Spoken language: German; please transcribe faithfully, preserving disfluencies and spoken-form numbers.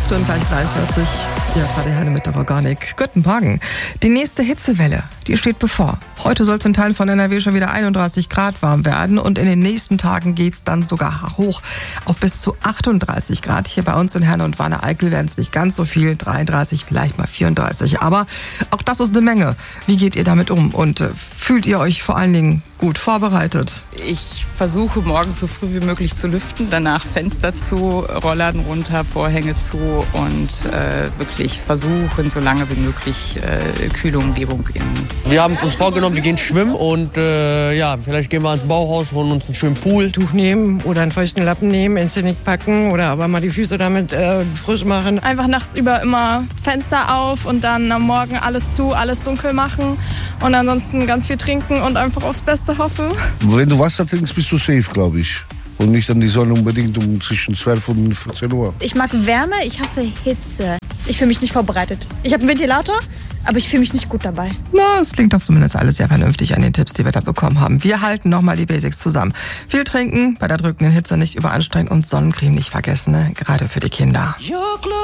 und gleich dreiundvierzig. Ja, gerade Herne mit der Organik. Guten Morgen. Die nächste Hitzewelle, die steht bevor. Heute soll es in Teilen von N R W schon wieder einunddreißig Grad warm werden und in den nächsten Tagen geht's dann sogar hoch auf bis zu achtunddreißig Grad. Hier bei uns in Herne und Wanne-Eickel werden es nicht ganz so viel, dreiunddreißig, vielleicht mal vierunddreißig. Aber auch das ist eine Menge. Wie geht ihr damit um und äh, fühlt ihr euch vor allen Dingen gut vorbereitet? Ich versuche morgens so früh wie möglich zu lüften, danach Fenster zu, Rollladen runter, Vorhänge zu und äh, wirklich versuchen, so lange wie möglich äh, kühle Umgebung in. Wir haben uns vorgenommen, wir gehen schwimmen und äh, ja, vielleicht gehen wir ans Bauhaus, holen uns einen schönen Pool. Tuch nehmen oder einen feuchten Lappen nehmen, ins Genick packen oder aber mal die Füße damit äh, frisch machen. Einfach nachts über immer Fenster auf und dann am Morgen alles zu, alles dunkel machen und ansonsten ganz viel trinken und einfach aufs Beste hoffen. Wenn du Wasser trinkst, bist du safe, glaube ich. Und nicht an die Sonne unbedingt um zwischen zwölf und vierzehn Uhr. Ich mag Wärme, ich hasse Hitze. Ich fühle mich nicht vorbereitet. Ich habe einen Ventilator, aber ich fühle mich nicht gut dabei. Na, es klingt doch zumindest alles sehr vernünftig an den Tipps, die wir da bekommen haben. Wir halten nochmal die Basics zusammen. Viel trinken, bei der drückenden Hitze nicht überanstrengen und Sonnencreme nicht vergessen, ne? Gerade für die Kinder.